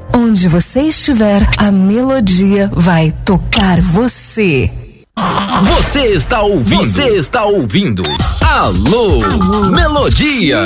Onde você estiver, a melodia vai tocar você. Você está ouvindo. Alô, Melodia.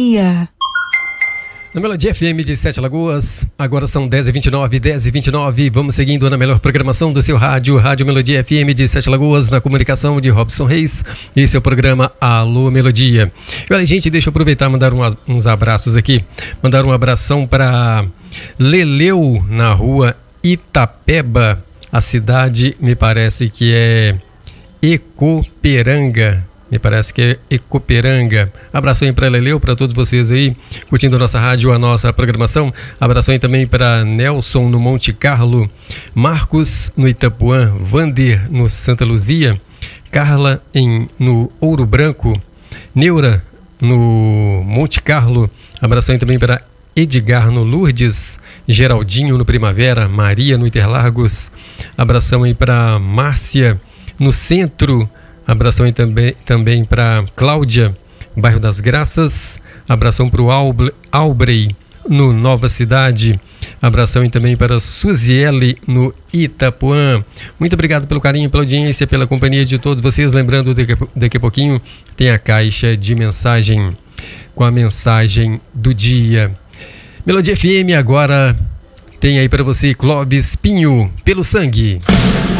Na Melodia FM de Sete Lagoas, agora são 10h29. Vamos seguindo na melhor programação do seu rádio, Rádio Melodia FM de Sete Lagoas, na comunicação de Robson Reis. Esse é o programa Alô Melodia. E olha, gente, deixa eu aproveitar e mandar uns abraços aqui. Mandar um abração para Leleu, na rua Itapeba. A cidade me parece que é Ecoperanga. Abração aí para Leleu, para todos vocês aí, curtindo a nossa rádio, a nossa programação. Abração aí também para Nelson no Monte Carlo, Marcos no Itapuã, Vander no Santa Luzia, Carla no Ouro Branco, Neura no Monte Carlo. Abração aí também para Edgar no Lourdes, Geraldinho no Primavera, Maria no Interlagos. Abração aí para Márcia no Centro. Abração aí também para Cláudia, bairro das Graças. Abração para o Albrey, no Nova Cidade. Abração aí também para Suziele, no Itapuã. Muito obrigado pelo carinho, pela audiência, pela companhia de todos vocês. Lembrando, daqui a pouquinho tem a caixa de mensagem com a mensagem do dia. Melodia FM agora tem aí para você Clóvis Pinho, Pelo Sangue.